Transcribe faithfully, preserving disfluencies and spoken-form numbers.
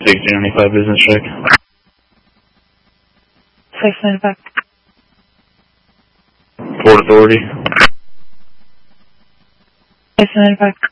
sixty ninety-five business check. six ninety-five. Port Authority. six ninety-five.